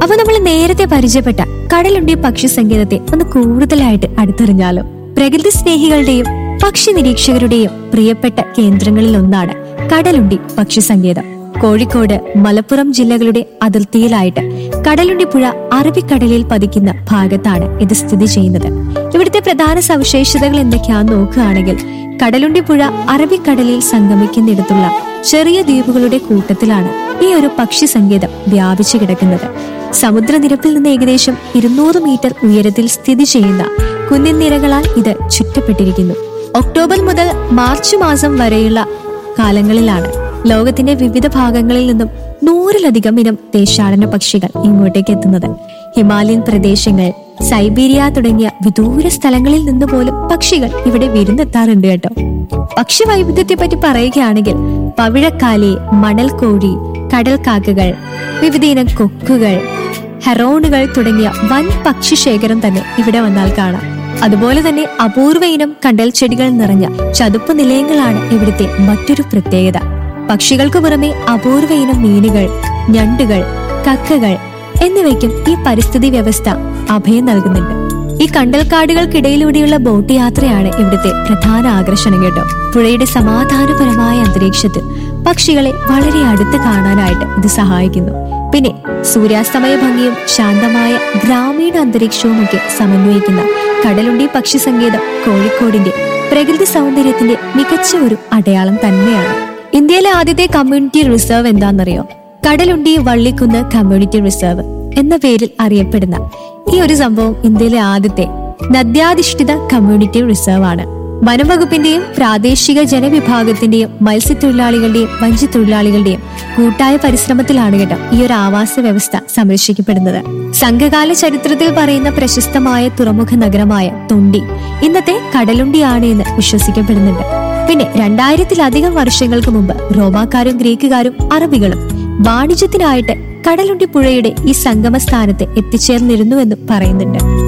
അപ്പൊ നമ്മൾ നേരത്തെ പരിചയപ്പെട്ട കടലുണ്ടി പക്ഷി സങ്കേതത്തെ ഒന്ന് കൂടുതലായിട്ട് അടുത്തറിഞ്ഞാലോ? പ്രകൃതി സ്നേഹികളുടെയും പക്ഷി നിരീക്ഷകരുടെയും പ്രിയപ്പെട്ട കേന്ദ്രങ്ങളിൽ ഒന്നാണ് കടലുണ്ടി പക്ഷി സങ്കേതം. കോഴിക്കോട്, മലപ്പുറം ജില്ലകളുടെ അതിർത്തിയിലായിട്ട് കടലുണ്ടി പുഴ അറബിക്കടലിൽ പതിക്കുന്ന ഭാഗത്താണ് ഇത് സ്ഥിതി ചെയ്യുന്നത്. ഇവിടുത്തെ പ്രധാന സവിശേഷതകൾ എന്തൊക്കെയാണെന്ന് നോക്കുകയാണെങ്കിൽ, കടലുണ്ടി പുഴ അറബിക്കടലിൽ സംഗമിക്കുന്നിടത്തുള്ള ചെറിയ ദ്വീപുകളുടെ കൂട്ടത്തിലാണ് ഈ ഒരു പക്ഷി സങ്കേതം വ്യാപിച്ചു കിടക്കുന്നത്. സമുദ്രനിരപ്പിൽ നിന്ന് ഏകദേശം 200 മീറ്റർ ഉയരത്തിൽ സ്ഥിതി ചെയ്യുന്ന കുന്നിൻ നിരകളാൽ ഇത് ചുറ്റപ്പെട്ടിരിക്കുന്നു. ഒക്ടോബർ മുതൽ മാർച്ച് മാസം വരെയുള്ള കാലങ്ങളിലാണ് ലോകത്തിന്റെ വിവിധ ഭാഗങ്ങളിൽ നിന്നും 100-ലധികം ഇനം ദേശാടന പക്ഷികൾ ഇങ്ങോട്ടേക്ക് എത്തുന്നത്. ഹിമാലയൻ പ്രദേശങ്ങൾ, സൈബീരിയ തുടങ്ങിയ വിദൂര സ്ഥലങ്ങളിൽ നിന്ന് പോലും പക്ഷികൾ ഇവിടെ വിരുന്നെത്താറുണ്ട് കേട്ടോ. പക്ഷി വൈവിധ്യത്തെ പറ്റി പറയുകയാണെങ്കിൽ പവിഴക്കാലി, മണൽക്കോഴി, കടൽക്കാക്കകൾ, വിവിധയിനം കൊക്കുകൾ, ഹെറോണുകൾ തുടങ്ങിയ വൻ പക്ഷി ശേഖരം തന്നെ ഇവിടെ വന്നാൽ കാണാം. അതുപോലെ തന്നെ അപൂർവ ഇനം കണ്ടൽ ചെടികൾ നിറഞ്ഞ ചതുപ്പ് നിലയങ്ങളാണ് ഇവിടുത്തെ മറ്റൊരു പ്രത്യേകത. പക്ഷികൾക്ക് പുറമെ അപൂർവ ഇനം മീനുകൾ, ഞണ്ടുകൾ, കക്കകൾ എന്നിവയ്ക്കും ഈ പരിസ്ഥിതി വ്യവസ്ഥ അഭയം നൽകുന്നുണ്ട്. ഈ കണ്ടൽക്കാടുകൾക്കിടയിലൂടെയുള്ള ബോട്ട് യാത്രയാണ് ഇവിടുത്തെ പ്രധാന ആകർഷണം കേട്ടോ. പുഴയുടെ സമാധാനപരമായ അന്തരീക്ഷത്തിൽ പക്ഷികളെ വളരെ അടുത്ത് കാണാനായിട്ട് ഇത് സഹായിക്കുന്നു. പിന്നെ സൂര്യാസ്തമയ ഭംഗിയും ശാന്തമായ ഗ്രാമീണ അന്തരീക്ഷവും ഒക്കെ സമന്വയിക്കുന്ന കടലുണ്ടി പക്ഷി സങ്കേതം കോഴിക്കോടിന്റെ പ്രകൃതി സൗന്ദര്യത്തിന്റെ മികച്ച ഒരു അടയാളം തന്നെയാണ്. ഇന്ത്യയിലെ ആദ്യത്തെ കമ്മ്യൂണിറ്റി റിസർവ് എന്താണെന്നറിയോ? കടലുണ്ടി വള്ളിക്കുന്ന് കമ്മ്യൂണിറ്റി റിസർവ് എന്ന പേരിൽ അറിയപ്പെടുന്ന ഈ ഒരു സംഭവം ഇന്ത്യയിലെ ആദ്യത്തെ നദ്യാധിഷ്ഠിത കമ്മ്യൂണിറ്റി റിസർവ് ആണ്. വനംവകുപ്പിന്റെയും പ്രാദേശിക ജനവിഭാഗത്തിന്റെയും മത്സ്യത്തൊഴിലാളികളുടെയും വഞ്ചിത്തൊഴിലാളികളുടെയും കൂട്ടായ പരിശ്രമത്തിലാണ് കേട്ടോ ഈ ഒരു ആവാസ വ്യവസ്ഥ സംരക്ഷിക്കപ്പെടുന്നത്. സംഘകാല ചരിത്രത്തിൽ പറയുന്ന പ്രശസ്തമായ തുറമുഖ നഗരമായ തൊണ്ടി ഇന്നത്തെ കടലുണ്ടിയാണ് എന്ന് വിശ്വസിക്കപ്പെടുന്നുണ്ട്. പിന്നെ 2000-ലധികം വർഷങ്ങൾക്ക് മുമ്പ് റോമാക്കാരും ഗ്രീക്കുകാരും അറബികളും വാണിജ്യത്തിനായിട്ട് കടലുണ്ടി പുഴയുടെ ഈ സംഗമ സ്ഥാനത്ത് എത്തിച്ചേർന്നിരുന്നുവെന്നും പറയുന്നുണ്ട്.